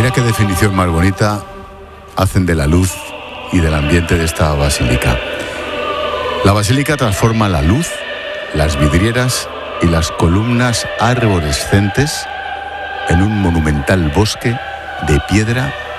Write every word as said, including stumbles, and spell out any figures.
Mira qué definición más bonita hacen de la luz y del ambiente de esta basílica. La basílica transforma la luz, las vidrieras y las columnas arborescentes en un monumental bosque de piedra